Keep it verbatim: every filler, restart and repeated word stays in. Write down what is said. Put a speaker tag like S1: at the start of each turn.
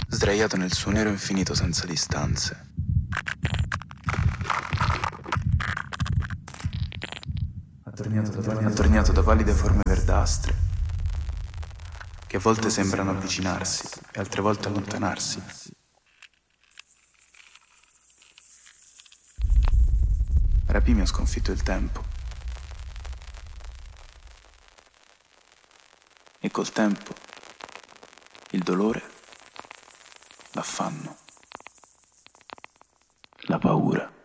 S1: sdraiato nel suo nero infinito senza distanze. Attorniato da, pallide, attorniato da pallide forme verdastre, che a volte sembrano avvicinarsi e altre volte allontanarsi. Rapimi ha sconfitto il tempo. E col tempo, il dolore, l'affanno, la paura.